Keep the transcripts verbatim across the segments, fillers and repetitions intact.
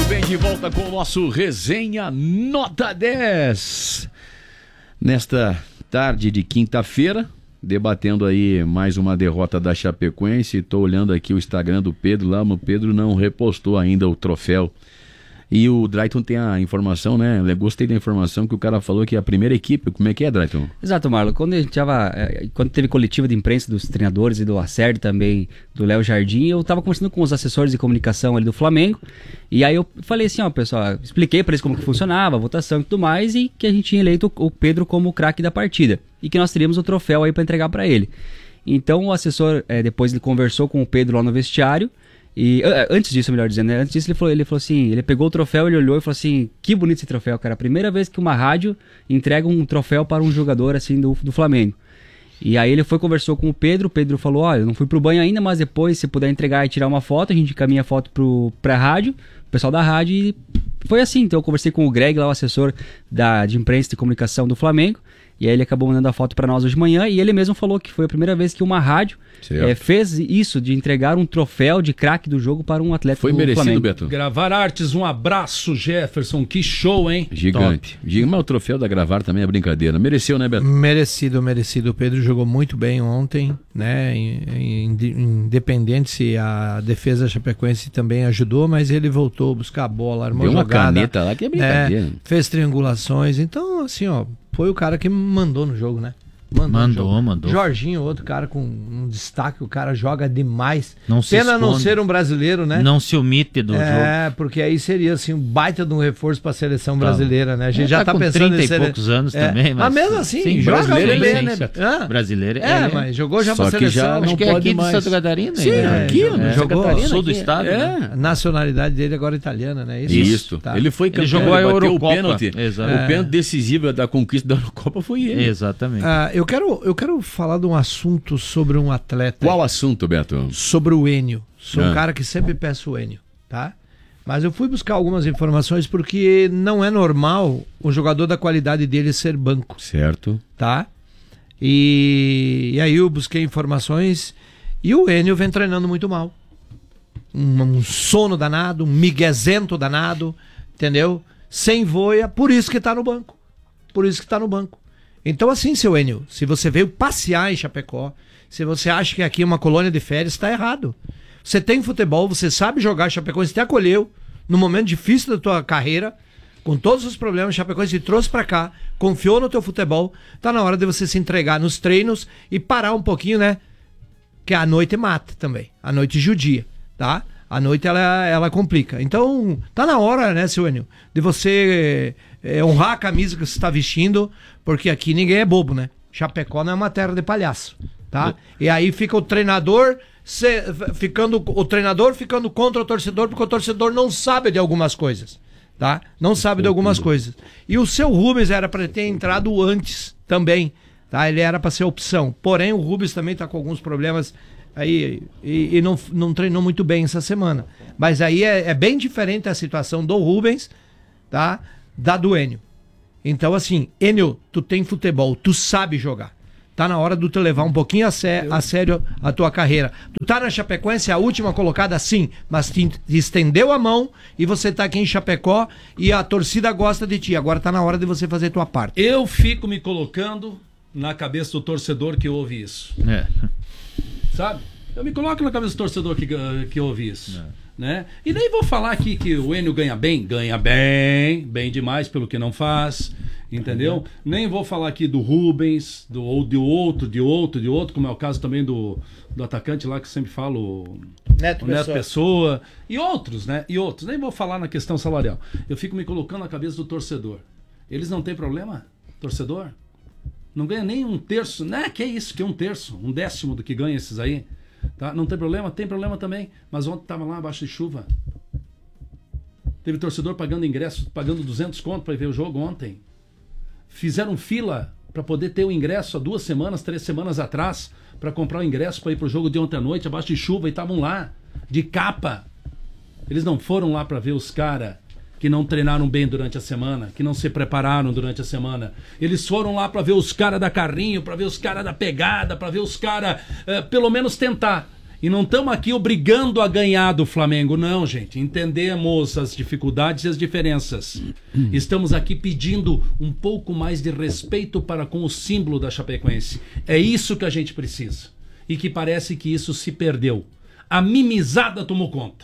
bem, de volta com o nosso Resenha Nota dez. Nesta tarde de quinta-feira, debatendo aí mais uma derrota da Chapecoense. Estou olhando aqui o Instagram do Pedro, lá o Pedro não repostou ainda o troféu. E o Drayton tem a informação, né? Eu gostei da informação que o cara falou que é a primeira equipe. Como é que é, Drayton? Exato, Marlon. Quando a gente tava, quando teve coletiva de imprensa dos treinadores e do Lacerda também, do Léo Jardim, eu tava conversando com os assessores de comunicação ali do Flamengo. E aí eu falei assim, ó, pessoal, expliquei pra eles como que funcionava, a votação e tudo mais, e que a gente tinha eleito o Pedro como o craque da partida. E que nós teríamos o troféu aí pra entregar pra ele. Então o assessor, é, depois ele conversou com o Pedro lá no vestiário. E antes disso, melhor dizendo, né? Antes disso ele falou, ele falou assim, ele pegou o troféu, ele olhou e falou assim, que bonito esse troféu, cara. A primeira vez que uma rádio entrega um troféu para um jogador assim do, do Flamengo. E aí ele foi, conversou com o Pedro, o Pedro falou, olha, eu não fui pro banho ainda, mas depois se puder entregar e tirar uma foto, a gente encaminha a foto pro, pra rádio, o pessoal da rádio, e foi assim. Então eu conversei com o Greg, lá o assessor da, de imprensa e comunicação do Flamengo, e aí ele acabou mandando a foto para nós hoje de manhã, e ele mesmo falou que foi a primeira vez que uma rádio é, fez isso, de entregar um troféu de craque do jogo para um atleta foi do merecido, Flamengo. Beto. Gravar Artes, um abraço, Jefferson, que show, hein? Gigante. Top. Mas o troféu da Gravar também é brincadeira. Mereceu, né, Beto? Merecido, merecido. O Pedro jogou muito bem ontem, né? Independente se a defesa chapecoense também ajudou, mas ele voltou a buscar a bola, armou Deu uma jogada, caneta lá que é brincadeira. Né? Fez triangulações. Então, assim, ó, foi o cara que mandou no jogo, né? Mandou, mandou, mandou. Jorginho, outro cara com um destaque, o cara joga demais. Não se Pena esconde. não ser um brasileiro, né? Não se omite do é, jogo. É, porque aí seria assim um baita de um reforço para a seleção brasileira, né? A gente é, já tá, tá pensando trinta em e sele... poucos anos é. também, mas, mas mesmo assim, sim, joga brasileiro bem, sim, né? Ah, brasileiro é, é, mas jogou já para a seleção. Já não acho que é aqui mais. De Santa Catarina. Sim, é, aqui, é, né? Jogou Catarina, sul do estado. É. Né? A nacionalidade dele agora é italiana, né? Isso. Isso. Tá. Ele foi campeão, ele jogou a Eurocopa. O pênalti, Exato. o pênalti decisivo da conquista da Eurocopa foi ele. Exatamente. Ah, eu quero, eu quero falar de um assunto sobre um atleta. Qual assunto, Beto? Sobre o Enio. Sou ah. um cara que sempre peço o Enio, tá? Mas eu fui buscar algumas informações porque não é normal um jogador da qualidade dele ser banco. Certo. Tá? E, e aí eu busquei informações e o Enio vem treinando muito mal. Um, um sono danado, um miguezento danado, entendeu? Sem voia, por isso que tá no banco. Por isso que tá no banco. Então assim, seu Enio, se você veio passear em Chapecó, se você acha que aqui é uma colônia de férias, está errado. Você tem futebol, você sabe jogar, Chapecoense te acolheu no momento difícil da tua carreira, com todos os problemas, Chapecoense te trouxe pra cá, confiou no teu futebol, tá na hora de você se entregar nos treinos e parar um pouquinho, né? Que a noite mata também, a noite judia, tá? A noite ela, ela complica. Então, tá na hora, né, seu Enio, de você é, honrar a camisa que você está vestindo, porque aqui ninguém é bobo, né? Chapecó não é uma terra de palhaço, tá? E aí fica o treinador se, ficando o treinador ficando contra o torcedor, porque o torcedor não sabe de algumas coisas, tá? Não sabe de algumas coisas. E o seu Rubens era para ter entrado antes também, tá? Ele era para ser opção. Porém, o Rubens também tá com alguns problemas aí e, e não, não treinou muito bem essa semana. Mas aí é, é bem diferente a situação do Rubens, tá? Da do Enio. Então, assim, Enio, tu tem futebol, tu sabe jogar. Tá na hora de tu levar um pouquinho a, sé a sério a tua carreira. Tu tá na Chapecoense, a última colocada, sim, mas te estendeu a mão e você tá aqui em Chapecó e a torcida gosta de ti. Agora tá na hora de você fazer tua parte. Eu fico me colocando na cabeça do torcedor que ouve isso. É. Sabe? Eu me coloco na cabeça do torcedor que, que ouve isso. É. Né? E nem vou falar aqui que o Enio ganha bem, ganha bem, bem demais pelo que não faz, entendeu? Nem vou falar aqui do Rubens, do, ou de outro, de outro, de outro, como é o caso também do, do atacante lá que eu sempre falo, Neto, o Neto Pessoa. Pessoa, e outros, né? E outros, nem vou falar na questão salarial. Eu fico me colocando na cabeça do torcedor. Eles não têm problema, torcedor? Não ganha nem um terço, né? Que é isso, que é um terço, um décimo do que ganha esses aí. Tá? Não tem problema? Tem problema também. Mas ontem estava lá abaixo de chuva. Teve torcedor pagando ingresso, pagando duzentos conto para ir ver o jogo ontem. Fizeram fila para poder ter o ingresso há duas semanas, três semanas atrás, para comprar o ingresso para ir para o jogo de ontem à noite, abaixo de chuva, e estavam lá, de capa. Eles não foram lá para ver os caras que não treinaram bem durante a semana, que não se prepararam durante a semana. Eles foram lá para ver os caras da carrinho, para ver os caras da pegada, para ver os caras, uh, pelo menos tentar. E não estamos aqui obrigando a ganhar do Flamengo, não, gente. Entendemos as dificuldades e as diferenças. Estamos aqui pedindo um pouco mais de respeito para com o símbolo da Chapecoense. É isso que a gente precisa. E que parece que isso se perdeu. A mimizada tomou conta.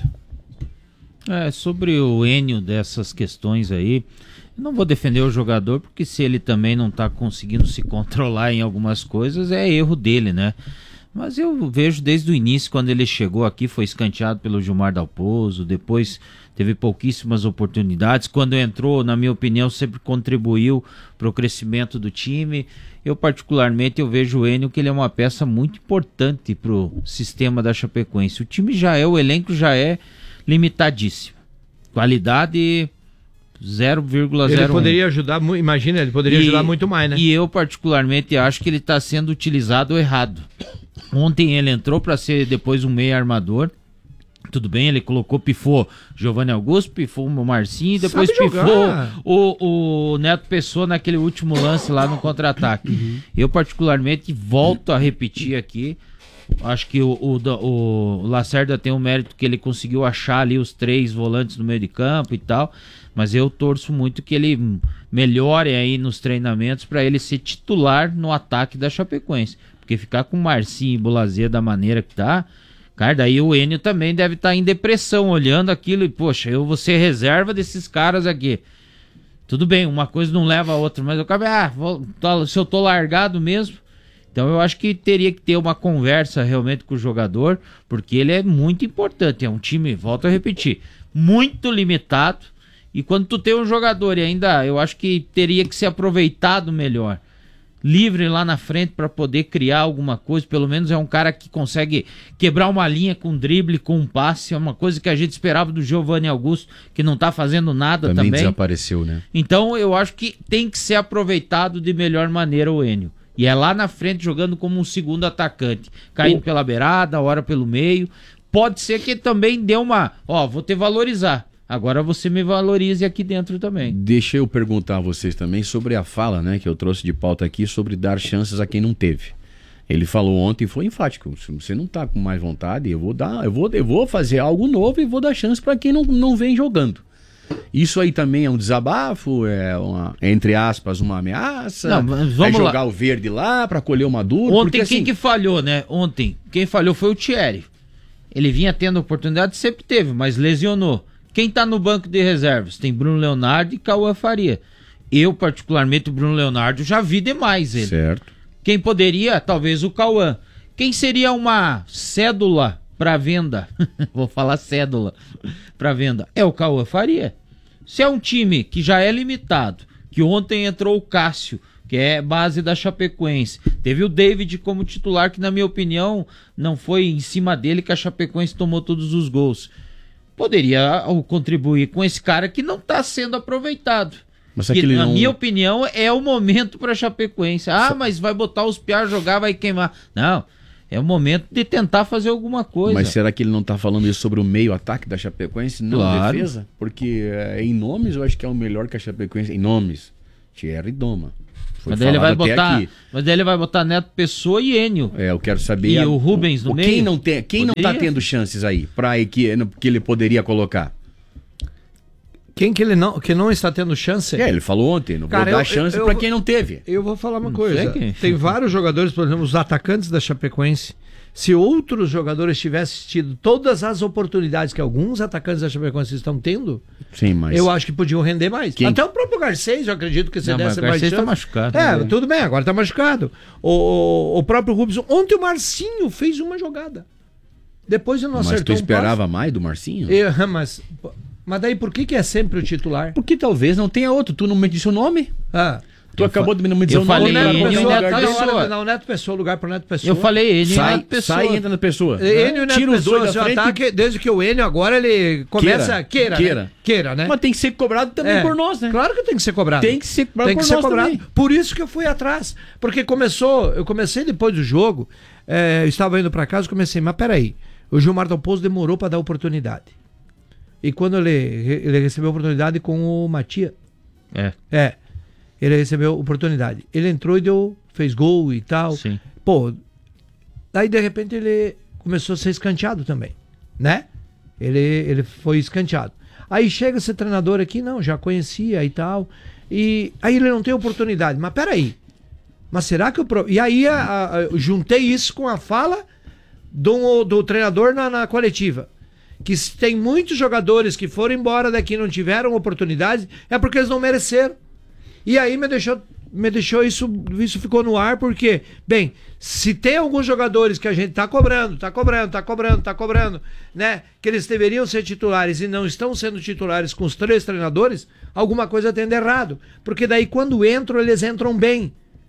É, sobre o Enio dessas questões aí, eu não vou defender o jogador, porque se ele também não tá conseguindo se controlar em algumas coisas, é erro dele, né? Mas eu vejo desde o início, quando ele chegou aqui, foi escanteado pelo Gilmar Dalpozo, depois teve pouquíssimas oportunidades. Quando entrou, na minha opinião, sempre contribuiu para o crescimento do time. Eu, particularmente, eu vejo o Enio que ele é uma peça muito importante para o sistema da Chapecoense. O time já é, o elenco já é limitadíssimo. Qualidade zero vírgula zero um. Ele poderia ajudar, mu- imagina, ele poderia E- ajudar muito mais, né? E eu, particularmente, acho que ele está sendo utilizado errado. Ontem ele entrou para ser depois um meia armador. Tudo bem, ele colocou, pifou Giovanni Augusto, pifou o Marcinho, e depois Sabe pifou jogar. o, o Neto Pessoa naquele último lance lá no contra-ataque. Uhum. Eu, particularmente, volto a repetir aqui. Acho que o, o, da- o Lacerda tem o mérito que ele conseguiu achar ali os três volantes no meio de campo e tal. Mas eu torço muito que ele melhore aí nos treinamentos para ele ser titular no ataque da Chapecoense. Porque ficar com o Marcinho e Bolazia da maneira que tá, cara, daí o Enio também deve estar em depressão, olhando aquilo e, poxa, eu vou ser reserva desses caras aqui. Tudo bem, uma coisa não leva a outra, mas eu acabei, ah, vou, tô- se eu tô largado mesmo. Então eu acho que teria que ter uma conversa realmente com o jogador, porque ele é muito importante. É um time, volto a repetir, muito limitado. E quando tu tem um jogador e ainda, eu acho que teria que ser aproveitado melhor. Livre lá na frente para poder criar alguma coisa. Pelo menos é um cara que consegue quebrar uma linha com drible, com um passe. É uma coisa que a gente esperava do Giovanni Augusto, que não tá fazendo nada Também, também. desapareceu, né? Então eu acho que tem que ser aproveitado de melhor maneira o Enio. E é lá na frente jogando como um segundo atacante. Caindo pela beirada, hora pelo meio. Pode ser que também dê uma... Ó, vou te valorizar. Agora você me valorize aqui dentro também. Deixa eu perguntar a vocês também sobre a fala, né, que eu trouxe de pauta aqui, sobre dar chances a quem não teve. Ele falou ontem, foi enfático, se você não tá com mais vontade, eu vou dar, eu vou, eu vou fazer algo novo e vou dar chance para quem não, não vem jogando. Isso aí também é um desabafo, é uma, entre aspas, uma ameaça. Não, mas é vamos jogar lá. o verde lá para colher o maduro. Ontem porque, quem assim, que falhou, né? Ontem, quem falhou foi o Thierry. Ele vinha tendo oportunidade, sempre teve, mas lesionou. Quem tá no banco de reservas? Tem Bruno Leonardo e Cauã Faria. Eu, particularmente, o Bruno Leonardo, já vi demais ele. Certo. Quem poderia? Talvez o Cauã. Quem seria uma cédula para venda? Vou falar cédula para venda. É o Cauã Faria. Se é um time que já é limitado, que ontem entrou o Cássio, que é base da Chapecoense, teve o David como titular, que na minha opinião não foi em cima dele que a Chapecoense tomou todos os gols. Poderia uh, contribuir com esse cara que não está sendo aproveitado. Mas Que, aquele na não... minha opinião, é o momento para Chapecoense. Ah, mas vai botar os piá jogar, vai queimar. Não, é o momento de tentar fazer alguma coisa. Mas será que ele não tá falando isso sobre o meio-ataque da Chapecoense? Não, Claro. defesa? Porque é, em nomes eu acho que é o melhor que a Chapecoense. Em nomes, Thierry Doma. Foi Mas daí ele vai falado até botar, aqui. mas daí ele vai botar Neto Pessoa e Enio. É, eu quero saber. E a- o Rubens no o, meio? Quem não tem, quem não tá Poderia. tendo chances aí para que, que ele poderia colocar? Quem que ele não, que não está tendo chance? É, ele falou ontem, não Cara, vou dar eu- chance eu- para eu- quem não teve. Eu vou falar uma Não coisa. sei quem. Tem vários jogadores, por exemplo, os atacantes da Chapecoense. Se outros jogadores tivessem tido todas as oportunidades que alguns atacantes da Chapecoense estão tendo, Sim, mas eu acho que podiam render mais. Quem- Até o próprio Garcês, eu acredito que se Não, mas desse o mais Garcês tá chance- machucado, É, né? tudo bem, agora tá machucado. O, o, o próprio Rubens. Ontem o Marcinho fez uma jogada. Depois ele não mas tu acertou um esperava mais do Marcinho? passe. Eu- mas, mas daí por que, que é sempre o titular? Porque talvez não tenha outro. Tu não me disse o nome? Ah, Tu acabou de me dizer eu o falei nome. Enio pra e colocar no Neto lugar tá dele. na hora Pessoa. de dar o Neto Pessoa, lugar pro Neto Pessoa. Eu falei Enio e Sai, Neto Pessoa. sai e entra na pessoa. Enio e Neto Tira os Pessoa, dois da seu frente. ataque, desde que o Enio agora ele começa... Queira, Queira, queira, queira. né? Queira, né? Mas tem que ser cobrado também É, por nós, né? Claro que tem que ser cobrado. Tem que ser cobrado Tem que por ser nós cobrado. também. Por isso que eu fui atrás. Porque começou, eu comecei depois do jogo, é, eu estava indo para casa e comecei, mas peraí, o Gilmar Dalpozo demorou para dar oportunidade. E quando ele, ele recebeu a oportunidade com o Matias, É, é, ele recebeu oportunidade. Ele entrou e deu, fez gol e tal. sim. Pô, daí de repente ele começou a ser escanteado também, né? Ele, ele foi escanteado. Aí chega esse treinador aqui, não, já conhecia e tal, e aí ele não tem oportunidade. Mas peraí, mas será que eu... Pro... E aí a, a, eu juntei isso com a fala do, do treinador na, na coletiva, que tem muitos jogadores que foram embora daqui e não tiveram oportunidade, é porque eles não mereceram. E aí me deixou, me deixou isso, isso ficou no ar, porque, bem, se tem alguns jogadores que a gente tá cobrando, tá cobrando, tá cobrando, tá cobrando, né, que eles deveriam ser titulares e não estão sendo titulares com os três treinadores, alguma coisa tem de errado. Porque daí quando entram, eles entram bem.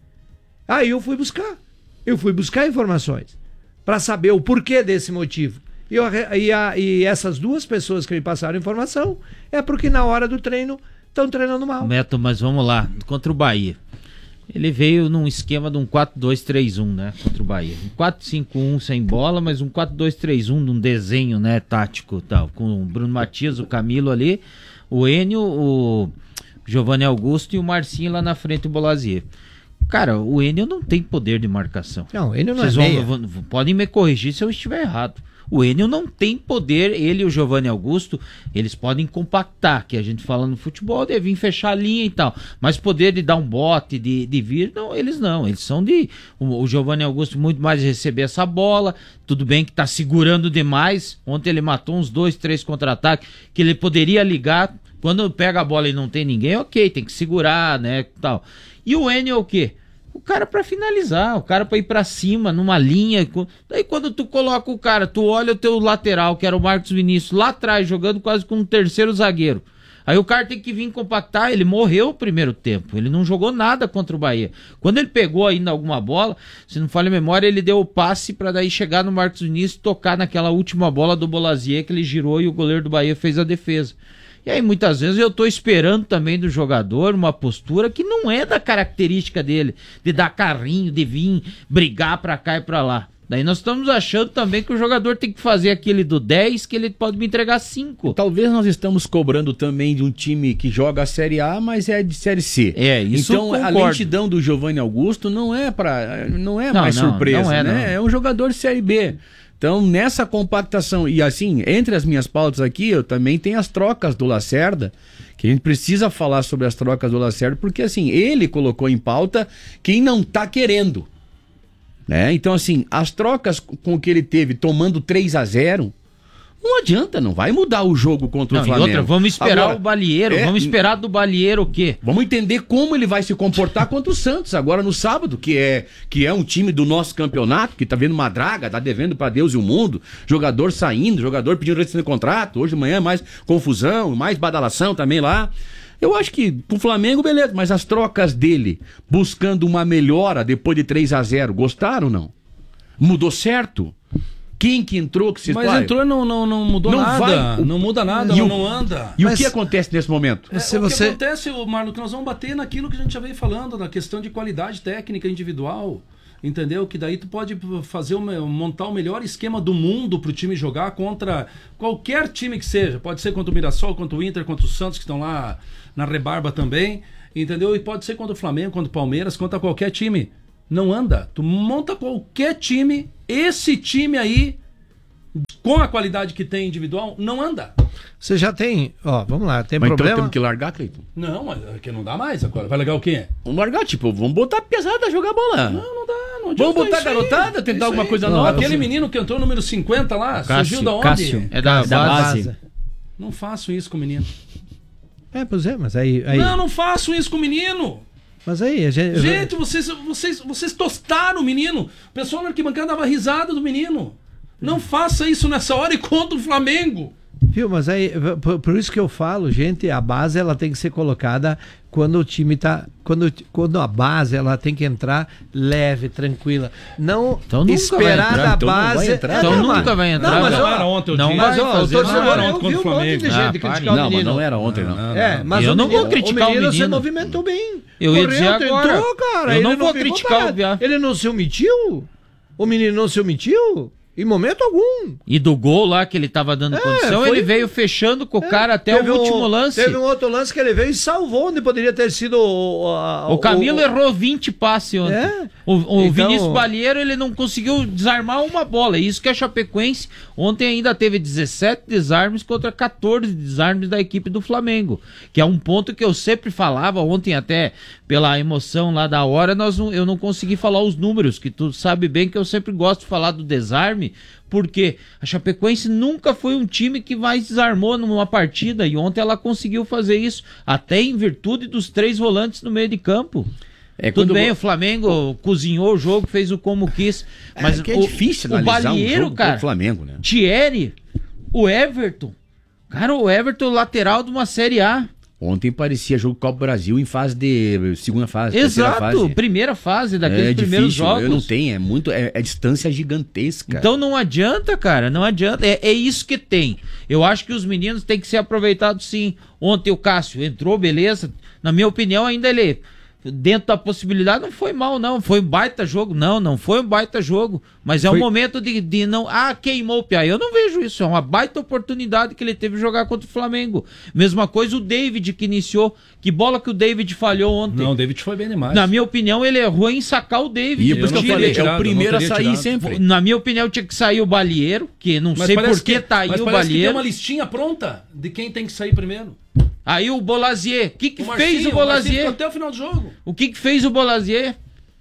Aí eu fui buscar. Eu fui buscar informações para saber o porquê desse motivo. E, eu, e, a, e essas duas pessoas que me passaram informação é porque na hora do treino estão treinando mal. Neto, mas vamos lá, contra o Bahia. Ele veio num esquema de um quatro dois três um, né, contra o Bahia. Um quatro cinco um sem bola, mas um quatro dois três um num desenho, né, tático tal, com o Bruno Matias, o Camilo ali, o Enio, o Giovanni Augusto e o Marcinho lá na frente, o Bolazier. Cara, o Enio não tem poder de marcação. Não, o Enio não Vocês é meia. vão, vão, podem me corrigir se eu estiver errado. O Enio não tem poder, ele e o Giovanni Augusto, eles podem compactar, que a gente fala no futebol, de vir fechar a linha e tal, mas poder de dar um bote, de, de vir, não, eles não, eles são de, o, o Giovanni Augusto muito mais de receber essa bola, tudo bem que tá segurando demais, ontem ele matou uns dois, três contra-ataques, que ele poderia ligar, quando pega a bola e não tem ninguém, ok, tem que segurar, né, tal. E o Enio é o quê? O cara pra finalizar, o cara pra ir pra cima, numa linha. Daí quando tu coloca o cara, tu olha o teu lateral, que era o Marcos Vinícius, lá atrás, jogando quase com um terceiro zagueiro. Aí o cara tem que vir compactar, ele morreu o primeiro tempo, ele não jogou nada contra o Bahia. Quando ele pegou ainda alguma bola, se não falha a memória, ele deu o passe pra daí chegar no Marcos Vinícius e tocar naquela última bola do Bolazier, que ele girou e o goleiro do Bahia fez a defesa. E aí muitas vezes eu tô esperando também do jogador uma postura que não é da característica dele, de dar carrinho, de vir brigar pra cá e pra lá. Daí nós estamos achando também que o jogador tem que fazer aquele do dez, que ele pode me entregar cinco. Talvez nós estamos cobrando também de um time que joga a Série A, mas é de Série C. É, isso Então concordo. a lentidão do Giovanni Augusto não é para, não é Não, mais não, surpresa, não é, né? não. É um jogador de Série B. Então, nessa compactação, e assim, entre as minhas pautas aqui, eu também tenho as trocas do Lacerda, que a gente precisa falar sobre as trocas do Lacerda, porque assim, ele colocou em pauta quem não tá querendo, né? Então, assim, as trocas com que ele teve tomando três a zero, não adianta, não vai mudar o jogo contra Não, o e Flamengo. outra, vamos esperar Agora, o Balieiro, é, vamos esperar do Balieiro o quê? Vamos entender como ele vai se comportar contra o Santos agora no sábado, que é, que é um time do nosso campeonato, que tá vendo uma draga, tá devendo pra Deus e o mundo, jogador saindo, jogador pedindo rescisão de contrato, hoje de manhã mais confusão, mais badalação também lá. Eu acho que pro Flamengo, beleza, mas as trocas dele, buscando uma melhora depois de três a zero, gostaram ou não? Mudou certo? Quem que entrou que se Mas vai? entrou e não, não, não mudou Não nada. vai- Não muda nada, E não, o- não anda. E Mas- o que acontece nesse momento? É, Se o você- que acontece, Marlon, que nós vamos bater naquilo que a gente já veio falando, na questão de qualidade técnica individual, entendeu? Que daí tu pode fazer uma, montar o melhor esquema do mundo pro time jogar contra qualquer time que seja. Pode ser contra o Mirassol, contra o Inter, contra o Santos, que estão lá na rebarba também, entendeu? E pode ser contra o Flamengo, contra o Palmeiras, contra qualquer time. Não anda. Tu monta qualquer time, esse time aí, com a qualidade que tem individual, não anda. Você já tem, ó, vamos lá, tem Mas então problema? temos que largar, Cleiton. Não, mas é que não dá mais agora. Vai legal o quê? Vamos largar, tipo, vamos botar pesada a jogar bola. Não, não dá. Não adianta Vamos botar isso aí, garotada, tentar isso alguma aí. coisa Não, nova. Aquele menino que entrou número cinquenta lá, Cássio, surgiu da onde? Cássio. É da, Da base. base. Não faço isso com o menino. É, pois é, mas aí... aí Não, não faço isso com o menino. Mas aí, a gente... Gente, vocês, vocês, vocês tostaram o menino. O pessoal na arquibancada dava risada do menino. Não faça isso nessa hora e contra o Flamengo. Viu, mas aí, por, por isso que eu falo, gente, a base ela tem que ser colocada quando o time tá, quando, quando a base ela tem que entrar leve, tranquila, não Então nunca esperar vai entrar, da então não base. vai entrar. Então não, nunca mas- vai entrar. Não, mas Não ó, era ontem o não dia. vai mas ó, o fazer, torcedor, não era eu ontem vi contra um o monte de Flamengo. gente Ah, criticar pare. o Não, mas menino. não era ontem, não. Não, É, mas Eu o não menino, vou criticar o menino se menino. movimentou bem. Eu ia Correu, dizer agora, tentou, cara. eu ele não vou ficou criticar o parado. Biá. Ele não se omitiu? O menino não se omitiu? Em momento algum. E do gol lá que ele tava dando É, condição, foi- ele veio fechando com o cara até Teve o um- último lance. Teve um outro lance que ele veio e salvou, onde poderia ter sido o... a- O Camilo o- errou vinte passes ontem. É. O, o Então- Vinícius Balieiro, ele não conseguiu desarmar uma bola. Isso que a Chapecoense ontem ainda teve dezessete desarmes contra quatorze desarmes da equipe do Flamengo. Que é um ponto que eu sempre falava ontem, até pela emoção lá da hora, nós não, eu não consegui falar os números, que tu sabe bem que eu sempre gosto de falar do desarme, porque a Chapecoense nunca foi um time que mais desarmou numa partida, e ontem ela conseguiu fazer isso, até em virtude dos três volantes no meio de campo. É, Tudo quando bem, vo- o Flamengo cozinhou o jogo, fez o como quis, mas é, que é o, difícil o analisar um Balieiro, jogo cara, contra o Flamengo, né? Thierry, o Everton, cara, o Everton lateral de uma Série A. Ontem parecia jogo Copa Brasil em fase de segunda fase, terceira Exato, fase. primeira fase daqueles É primeiros difícil, jogos. eu não tenho, é muito, é, é distância gigantesca. Então não adianta, cara, não adianta. É, é isso que tem. Eu acho que os meninos têm que ser aproveitados sim. Ontem o Cássio entrou, beleza. Na minha opinião, ainda ele, dentro da possibilidade, não foi mal, não. Foi um baita jogo. Não, não foi um baita jogo. Mas é Foi- um momento de, de não. Ah, queimou o Piá. Eu não vejo isso. É uma baita oportunidade que ele teve de jogar contra o Flamengo. Mesma coisa o David que iniciou. Que bola que o David falhou ontem. Não, o David foi bem demais. Na minha opinião, ele errou em sacar o David. E é Eu por isso que eu não falei, teria é o tirado, primeiro a não teria sair tirado. sempre. Na minha opinião, tinha que sair o Balieiro, que não sei por que tá aí mas o parece que tem Balieiro. uma listinha pronta de quem tem que sair primeiro. Aí o Bolazier. O que, que O fez Marcinho, o Marcinho ficou Bolazier? até o final do jogo. O que, que fez o Bolazier?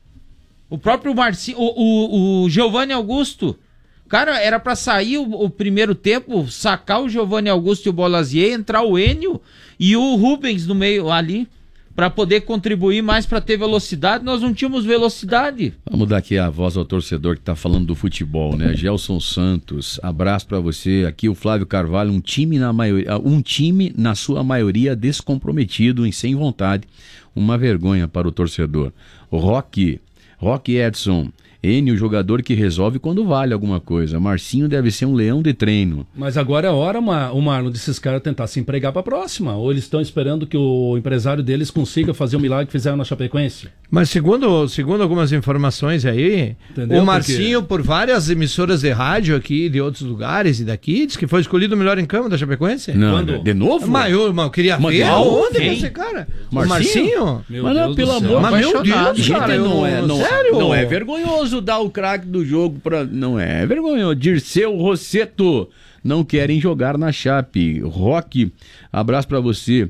O próprio Marcinho. O, o, o Giovanni Augusto. Cara, era pra sair o, o primeiro tempo, sacar o Giovanni Augusto e o Bolazier, entrar o Enio e o Rubens no meio ali, pra poder contribuir mais pra ter velocidade. Nós não tínhamos velocidade. Vamos dar aqui a voz ao torcedor que tá falando do futebol, né? Gelson Santos, abraço pra você. Aqui o Flávio Carvalho, um time na maioria, um time na sua maioria descomprometido e sem vontade. Uma vergonha para o torcedor. Roque, Roque Edson, Enio, jogador que resolve quando vale alguma coisa. Marcinho deve ser um leão de treino. Mas agora é hora, Ma- o Marlon, desses caras tentar se empregar pra próxima. Ou eles estão esperando que o empresário deles consiga fazer o milagre que fizeram na Chapecoense. Mas segundo, segundo algumas informações aí, Entendeu? o Marcinho, por várias emissoras de rádio aqui, de outros lugares e daqui, diz que foi escolhido o melhor em campo da Chapecoense. Não, Quando? de novo? Mas eu, mas eu queria Mas ver de aonde quem? esse cara. Marcinho? O Marcinho? Meu Mas não, Deus pelo do céu. amor, Mas meu apaixonado. Deus, Gente, cara, não, é, eu- não, sério? não é vergonhoso dar o craque do jogo pra. Não é, é vergonhoso. Dirceu Rosseto, não querem jogar na Chape. Roque, abraço pra você.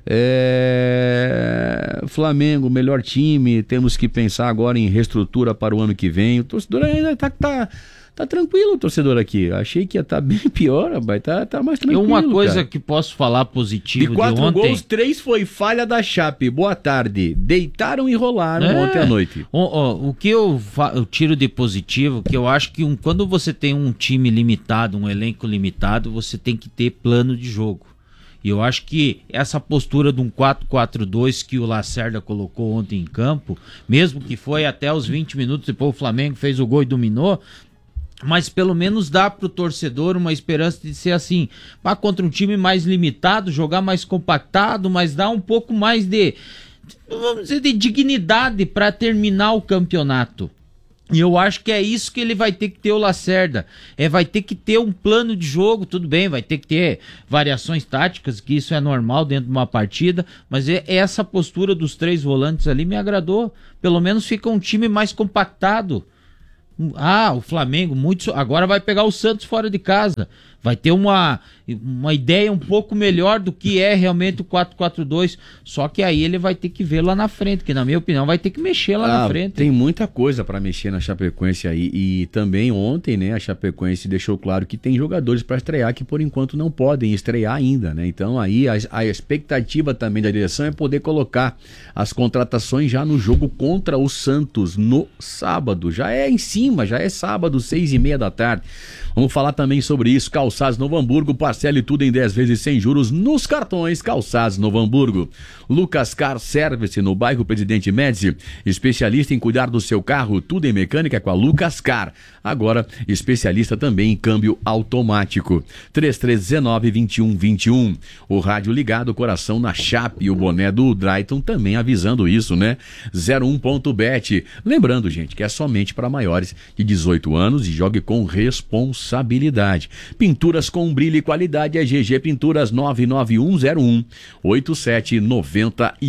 É... Flamengo, melhor time. Temos que pensar agora em reestrutura para o ano que vem. O torcedor ainda tá, tá, tá tranquilo, o torcedor aqui. Achei que ia estar tá bem pior, rapaz. Tá, tá mais E tranquilo. uma coisa cara. que posso falar De positivo de, quatro ontem. gols, três foi falha da Chape. Boa tarde. Deitaram e rolaram É. ontem à noite. O, o- o que eu, fa- eu tiro de positivo, que eu acho que um, quando você tem um time limitado, um elenco limitado, você tem que ter plano de jogo. E eu acho que essa postura de um quatro quatro dois que o Lacerda colocou ontem em campo, mesmo que foi até os vinte minutos, depois o Flamengo fez o gol e dominou, mas pelo menos dá pro torcedor uma esperança de ser assim, pá, contra um time mais limitado, jogar mais compactado, mas dar um pouco mais de, vamos dizer, de dignidade para terminar o campeonato. E eu acho que é isso que ele vai ter que ter, o Lacerda. É, vai ter que ter um plano de jogo, tudo bem, vai ter que ter variações táticas, que isso é normal dentro de uma partida, mas é, essa postura dos três volantes ali me agradou. Pelo menos fica um time mais compactado. Ah, o Flamengo, muito, agora vai pegar o Santos fora de casa. Vai ter uma, uma ideia um pouco melhor do que é realmente o quatro quatro dois. Só que aí ele vai ter que ver lá na frente, que na minha opinião vai ter que mexer lá Ah, na frente. Tem muita coisa para mexer na Chapecoense aí. E também ontem, né, a Chapecoense deixou claro que tem jogadores para estrear que por enquanto não podem estrear ainda, né? Então aí a, a expectativa também da direção é poder colocar as contratações já no jogo contra o Santos no sábado. Já é em cima, já é sábado, seis e meia da tarde. Vamos falar também sobre isso. Calçados Novo Hamburgo, parcele tudo em dez vezes sem juros nos cartões. Calçados Novo Hamburgo. Lucas Car Service, no bairro Presidente Médici. Especialista em cuidar do seu carro, tudo em mecânica com a Lucas Car. Agora, especialista também em câmbio automático. três três um nove, dois um dois um. O rádio ligado, coração na Chape. O boné do Drayton também avisando isso, né? zero um ponto bet. Lembrando, gente, que é somente para maiores menores de dezoito anos e jogue com responsabilidade. Pinturas com brilho e qualidade é G G Pinturas nove nove um zero um oito sete nove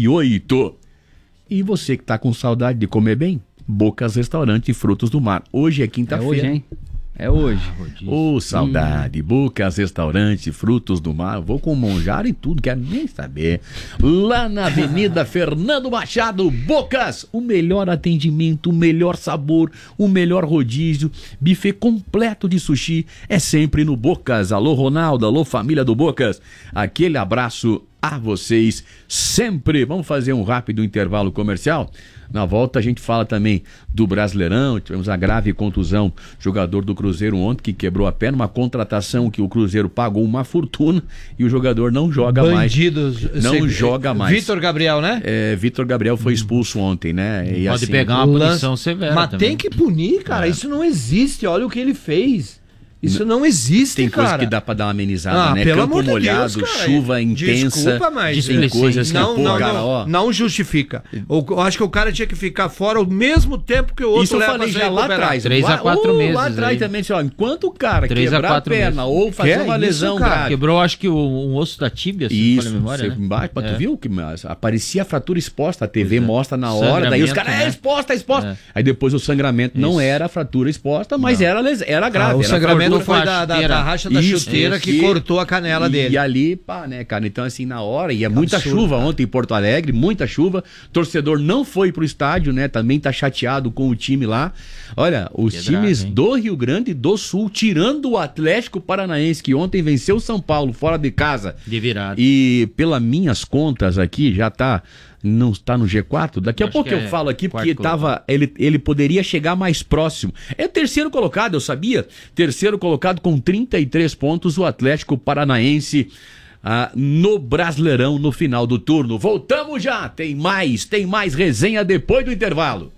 oito. E você que tá com saudade de comer bem? Bocas Restaurante e Frutos do Mar. Hoje é É quinta-feira. hoje, hein? É hoje. Ô, saudade, Bocas Restaurante, Frutos do Mar. Vou com Monjara e tudo, quero nem saber. Lá na Avenida Fernando Machado, Bocas, o melhor atendimento, o melhor sabor, o melhor rodízio, buffet completo de sushi é sempre no Bocas. Alô, Ronaldo, alô, família do Bocas. Aquele abraço a vocês sempre. Vamos fazer um rápido intervalo comercial. Na volta a gente fala também do Brasileirão. Tivemos a grave contusão, jogador do Cruzeiro ontem que quebrou a perna, uma contratação que o Cruzeiro pagou uma fortuna e o jogador não joga Bandidos, mais. Não sei- joga mais. Vitor Gabriel, né? É, Vitor Gabriel foi expulso ontem, né? E Pode assim, pegar uma Lance- punição severa Mas também. tem que punir, cara. Isso não existe. Olha o que ele fez. Isso não existe, tem cara. coisa que dá pra dar uma amenizada, Ah, né? pelo Campo amor de molhado, Deus, cara. chuva intensa. Desculpa, mas tem é, coisas que, não, pô, não, cara, não, ó. não justifica. Eu, eu acho que o cara tinha que ficar fora ao mesmo tempo que o outro Isso eu leva falei pra já se lá recuperar. atrás. Três a Lá- quatro ou meses Lá atrás aí. também, assim, ó, enquanto o cara Três a quebrar a quatro perna meses. ou fazer Que é uma isso, lesão cara? grave. Quebrou, acho que o- um osso da tíbia, se não me Isso, falha a memória, você né? embaixo, mas tu É. viu que mas, aparecia a fratura exposta, a T V Pois é. mostra na hora, daí os Sangramento, caras, é né? exposta, é exposta. É. Aí depois o sangramento não Isso. era a fratura exposta, mas era, les- era grave. Ah, o era sangramento fratura foi com a da, da, chuteira. da racha da Isso, chuteira isso. que cortou a canela e, dele. E ali, pá, né, cara? Então, assim, na hora, e é muita absurdo, chuva cara. ontem em Porto Alegre, muita chuva. Torcedor não foi pro estádio, né? Também tá chateado com o time lá. Olha, os Pedrada, times hein? do Rio Grande do Sul, tirando o Atlético Paranaense, que ontem venceu o São Paulo fora de casa. De virada. E pelas minhas contas aqui, já tá. Não está no G quatro? Daqui a Acho pouco que eu é falo aqui, quarto porque tava, ele, ele poderia chegar mais próximo. É o terceiro colocado, eu sabia? Terceiro colocado com trinta e três pontos, o Atlético Paranaense ah, no Brasileirão no final do turno. Voltamos já, tem mais, tem mais resenha depois do intervalo.